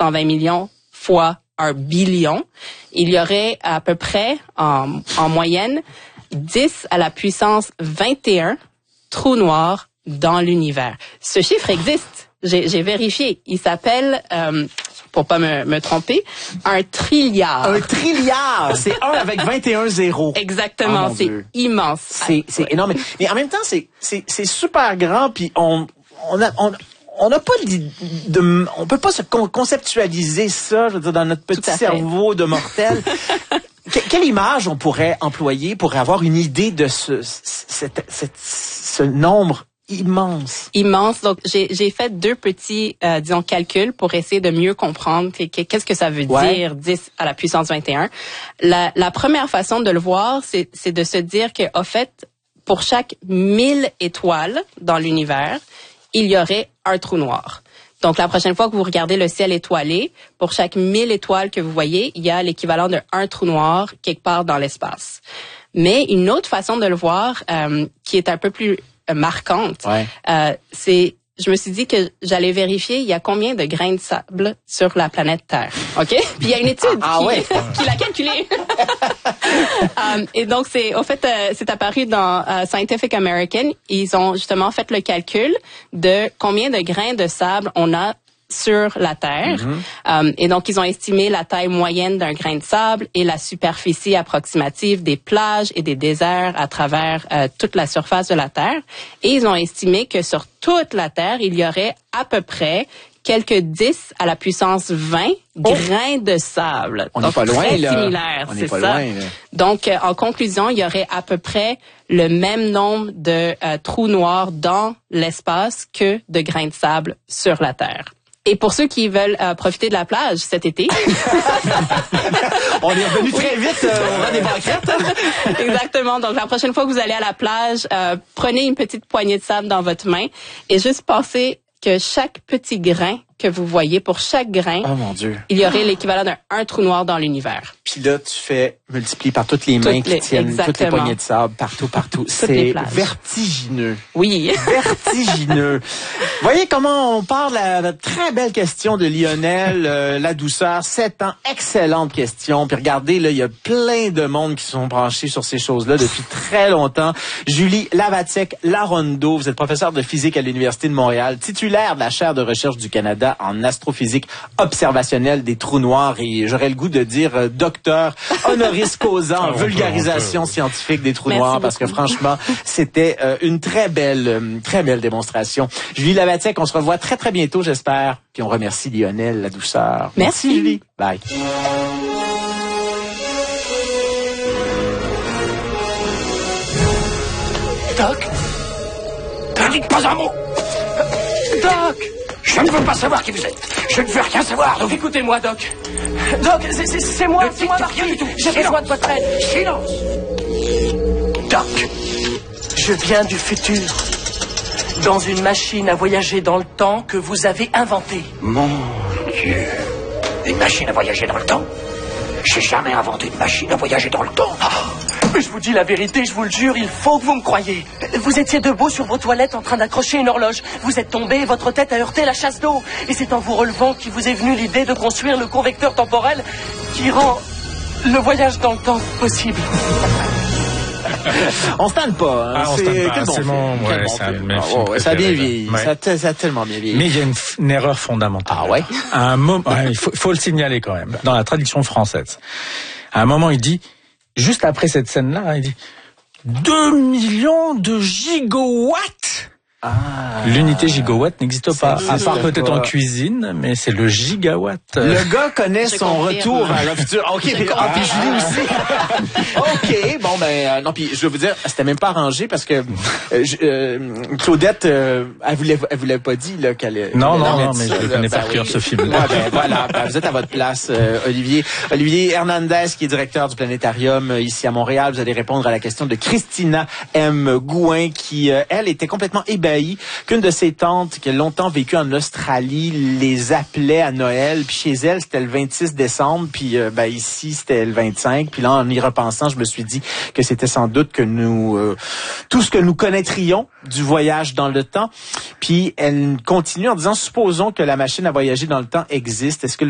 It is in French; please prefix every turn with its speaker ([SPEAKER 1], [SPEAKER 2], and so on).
[SPEAKER 1] 120 millions fois 1 billion, il y aurait à peu près, en moyenne, 10 à la puissance 21 trous noirs dans l'univers. Ce chiffre existe. J'ai vérifié. Il s'appelle, pour pas me tromper, un trilliard.
[SPEAKER 2] Un trilliard! C'est 1 avec 21 zéros.
[SPEAKER 1] Exactement.
[SPEAKER 2] Oh,
[SPEAKER 1] c'est immense.
[SPEAKER 2] C'est énorme. Mais en même temps, c'est super grand, puis on n'a pas on peut pas se conceptualiser ça, je veux dire, dans notre petit cerveau de mortel. Quelle image on pourrait employer pour avoir une idée de ce nombre immense?
[SPEAKER 1] Immense. Donc, j'ai fait 2 petits, calculs pour essayer de mieux comprendre qu'est-ce que ça veut dire 10 à la puissance 21. La première façon de le voir, c'est de se dire que, en fait, pour chaque 1000 étoiles dans l'univers, il y aurait un trou noir. Donc, la prochaine fois que vous regardez le ciel étoilé, pour chaque 1000 étoiles que vous voyez, il y a l'équivalent d'un trou noir quelque part dans l'espace. Mais une autre façon de le voir, qui est un peu plus marquante, c'est, je me suis dit que j'allais vérifier il y a combien de grains de sable sur la planète Terre. OK? Puis il y a une étude qui l'a calculé. Et donc, c'est apparu dans Scientific American. Ils ont justement fait le calcul de combien de grains de sable on a sur la Terre. Et donc, ils ont estimé la taille moyenne d'un grain de sable et la superficie approximative des plages et des déserts à travers toute la surface de la Terre. Et ils ont estimé que sur toute la Terre, il y aurait à peu près quelques 10 à la puissance 20 grains de sable.
[SPEAKER 2] On n'est pas loin, là.
[SPEAKER 1] Similaire,
[SPEAKER 2] on n'est pas loin, là.
[SPEAKER 1] Donc, en conclusion, il y aurait à peu près le même nombre de trous noirs dans l'espace que de grains de sable sur la Terre. Et pour ceux qui veulent profiter de la plage cet été...
[SPEAKER 2] On est revenu très vite au rang des banquettes.
[SPEAKER 1] Exactement. Donc, la prochaine fois que vous allez à la plage, prenez une petite poignée de sable dans votre main et juste pensez que chaque petit grain que vous voyez, pour chaque grain,
[SPEAKER 2] oh mon Dieu,
[SPEAKER 1] il y aurait l'équivalent d'un trou noir dans l'univers.
[SPEAKER 2] Puis là, tu fais multiplier par toutes les mains qui tiennent toutes les poignées de sable, partout. C'est vertigineux.
[SPEAKER 1] Oui.
[SPEAKER 2] Vertigineux. Voyez comment on parle la très belle question de Lionel, la douceur, 7 ans, excellente question. Puis regardez, là, il y a plein de monde qui sont branchés sur ces choses-là depuis très longtemps. Julie Lavatsek-Larondo, vous êtes professeure de physique à l'Université de Montréal, titulaire de la chaire de recherche du Canada en astrophysique observationnelle des trous noirs et j'aurais le goût de dire docteur honoris causa en vulgarisation scientifique des trous noirs parce que franchement, c'était une très belle démonstration. Julie Lavatsek, on se revoit très très bientôt, j'espère. Puis on remercie Lionel, la douceur.
[SPEAKER 1] Merci
[SPEAKER 2] Julie. Bye.
[SPEAKER 3] Doc? Ne dites pas un mot! Doc! Je ne veux pas savoir qui vous êtes. Je ne veux rien savoir. Donc écoutez-moi, Doc. Doc, c'est moi, Marty. Rien du tout. J'ai besoin de votre aide. Silence. Doc, je viens du futur. Dans une machine à voyager dans le temps que vous avez inventée.
[SPEAKER 4] Mon Dieu. Une machine à voyager dans le temps? J'ai jamais inventé une machine à voyager dans le temps.
[SPEAKER 3] Mais je vous dis la vérité, je vous le jure, il faut que vous me croyiez. Vous étiez debout sur vos toilettes en train d'accrocher une horloge. Vous êtes tombé et votre tête a heurté la chasse d'eau. Et c'est en vous relevant qu'il vous est venu l'idée de construire le convecteur temporel qui rend le voyage dans le temps possible.
[SPEAKER 2] On se tanne pas. Hein.
[SPEAKER 5] On se tanne pas. C'est bon.
[SPEAKER 2] Ça a bien vieilli. Ça a tellement bien vieilli.
[SPEAKER 5] Mais il y a une erreur fondamentale.
[SPEAKER 2] Ah ouais?
[SPEAKER 5] À un moment, il faut le signaler quand même. Dans la traduction française. À un moment, il dit, juste après cette scène-là, il dit 2 millions de gigawatts. L'unité gigawatt n'existe pas, à part peut-être en cuisine, mais c'est le gigawatt.
[SPEAKER 2] Le gars connaît son retour à la future. OK, puis Julie aussi. OK, bon non, puis je vais vous dire, c'était même pas arrangé parce que Claudette, elle voulait pas dire là qu'elle
[SPEAKER 5] Non, mais je connais par cœur ce film.
[SPEAKER 2] Voilà, vous êtes à votre place, Olivier Hernandez, qui est directeur du planétarium ici à Montréal. Vous allez répondre à la question de Christina M. Gouin, qui elle était complètement ébahie qu'une de ses tantes qui a longtemps vécu en Australie les appelait à Noël, puis chez elle c'était le 26 décembre, puis ici c'était le 25, puis là en y repensant je me suis dit que c'était sans doute que nous tout ce que nous connaîtrions du voyage dans le temps. Puis elle continue en disant, supposons que la machine à voyager dans le temps existe, est-ce que